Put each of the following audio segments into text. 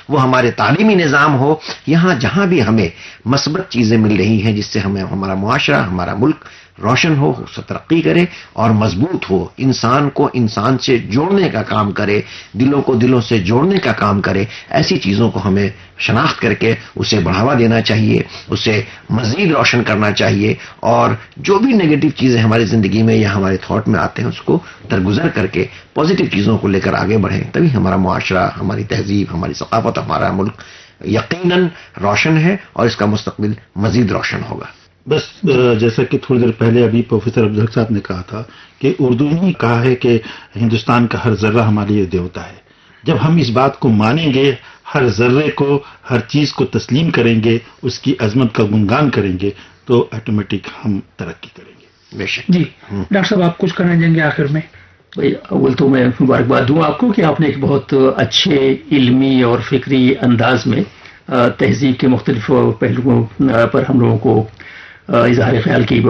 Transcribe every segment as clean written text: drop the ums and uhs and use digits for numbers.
وہ ہمارے تعلیمی نظام ہو، یہاں جہاں بھی ہمیں مثبت چیزیں مل رہی ہیں جس سے ہمیں ہمارا معاشرہ، ہمارا ملک روشن ہو، اس سے ترقی کرے اور مضبوط ہو، انسان کو انسان سے جوڑنے کا کام کرے، دلوں کو دلوں سے جوڑنے کا کام کرے، ایسی چیزوں کو ہمیں شناخت کر کے اسے بڑھاوا دینا چاہیے، اسے مزید روشن کرنا چاہیے، اور جو بھی نیگیٹو چیزیں ہماری زندگی میں یا ہمارے تھاٹ میں آتے ہیں اس کو درگزر کر کے پازیٹو چیزوں کو لے کر آگے بڑھیں، تبھی ہمارا معاشرہ، ہماری تہذیب، ہماری ثقافت، ہمارا ملک یقیناً روشن ہے اور اس کا مستقبل مزید روشن ہوگا۔ بس جیسا کہ تھوڑی دیر پہلے ابھی پروفیسر عبدالحق صاحب نے کہا تھا کہ اردو نے کہا ہے کہ ہندوستان کا ہر ذرہ ہمارے لیے دیوتا ہے۔ جب ہم اس بات کو مانیں گے، ہر ذرے کو، ہر چیز کو تسلیم کریں گے، اس کی عظمت کا گنگان کریں گے، تو آٹومیٹک ہم ترقی کریں گے۔ بے شک جی ڈاکٹر صاحب، آپ کچھ کرنا چاہیں گے آخر میں؟ بھائی اول تو میں مبارکباد دوں آپ کو کہ آپ نے ایک بہت اچھے علمی اور فکری انداز میں تہذیب کے مختلف پہلوؤں پر ہم لوگوں کو اظہار خیال کی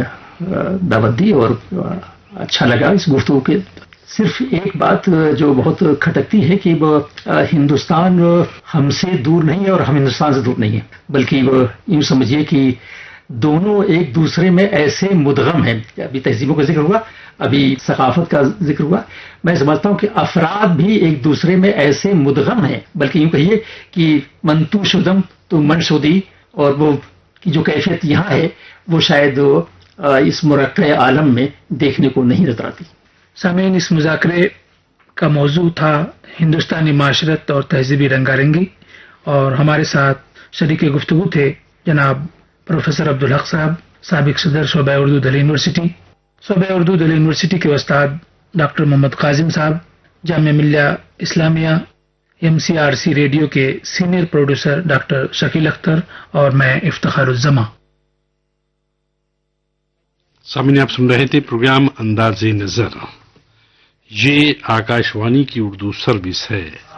دعوت دی، اور اچھا لگا اس گفتگو کے۔ صرف ایک بات جو بہت کھٹکتی ہے کہ ہندوستان ہم سے دور نہیں ہے اور ہم ہندوستان سے دور نہیں ہے، بلکہ یوں سمجھیے کہ دونوں ایک دوسرے میں ایسے مدغم ہیں۔ ابھی تہذیبوں کا ذکر ہوا، ابھی ثقافت کا ذکر ہوا، میں سمجھتا ہوں کہ افراد بھی ایک دوسرے میں ایسے مدغم ہیں، بلکہ یوں کہیے کہ من تو شدم تو من شدی، اور وہ کی جو کیفیت یہاں ہے وہ شاید اس مرکب عالم میں دیکھنے کو نہیں نظر آتی۔ سامعین، اس مذاکرے کا موضوع تھا ہندوستانی معاشرت اور تہذیبی رنگا رنگی، اور ہمارے ساتھ شریک گفتگو تھے جناب پروفیسر عبدالحق صاحب، سابق صدر شعبہ اردو دہلی یونیورسٹی، شعبہ اردو دہلی یونیورسٹی کے استاد ڈاکٹر محمد قاسم صاحب، جامعہ ملیہ اسلامیہ MCRC ریڈیو کے senior producer doctor Shakeel Akhtar, اور میں افتخار الزماں۔ سامعین، آپ سن رہے تھے پروگرام انداز نظر۔ یہ آکاش وانی کی اردو سروس ہے۔